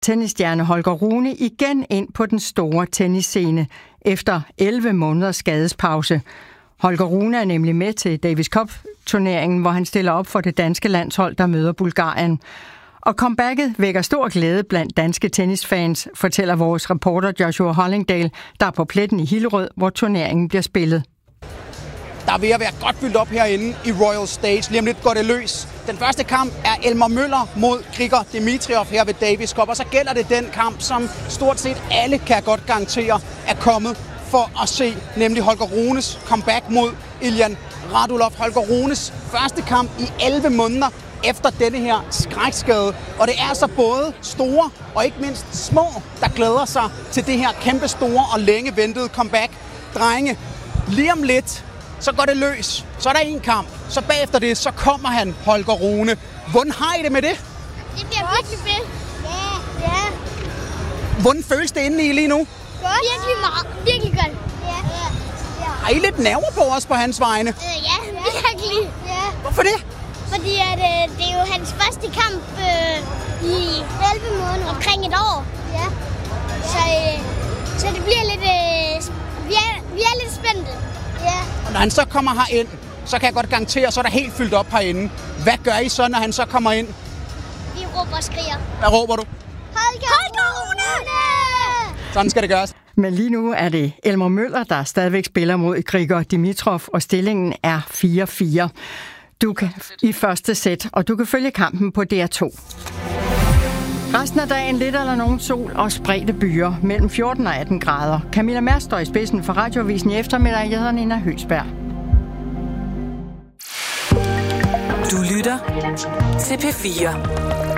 tennisstjerne Holger Rune igen ind på den store tennisscene efter 11 måneders skadespause. Holger Rune er nemlig med til Davis Cup-turneringen, hvor han stiller op for det danske landshold, der møder Bulgarien. Og comebacket vækker stor glæde blandt danske tennisfans, fortæller vores reporter Joshua Hollingdale, der er på pletten i Hillerød, hvor turneringen bliver spillet. Der er ved at være godt fyldt op herinde i Royal Stage. Lige om lidt går det løs. Den første kamp er Elmer Møller mod Grigor Dimitrov her ved Davis Cup. Og så gælder det den kamp, som stort set alle kan godt garantere er kommet for at se. Nemlig Holger Runes comeback mod Iljan Radulov. Holger Runes første kamp i 11 måneder efter denne her skrækskade. Og det er altså både store og ikke mindst små, der glæder sig til det her kæmpe store og længe ventede comeback. Drenge, lige om lidt så går det løs. Så er der en kamp. Så bagefter det, så kommer han, Holger Rune. Hvordan har I det med det? Det bliver virkelig fedt. Ja. Hvordan føles det inde i lige nu? Godt. Virkelig meget. Virkelig godt. Ja. Har I lidt nerver på os på hans vegne? Ja, virkelig. Ja. Hvorfor det? Fordi det er jo hans første kamp i 11 måneder. Omkring et år. Ja. Så det bliver lidt... Vi er lidt spændte. Ja. Og når han så kommer herind, så kan jeg godt garantere, så er der helt fyldt op herinde. Hvad gør I så, når han så kommer ind? Vi råber og skriger. Hvad råber du? Holger Rune! Sådan skal det gøres. Men lige nu er det Elmer Møller, der stadigvæk spiller mod Grigor Dimitrov, og stillingen er 4-4. Du kan i første sæt, og du kan følge kampen på DR2. Resten af dagen lidt eller nogen sol og spredte byer mellem 14 og 18 grader. Camilla Mærsk står i spidsen for Radioavisen i eftermiddag. Jeg hedder Nina Høgsberg. Du lytter til P4.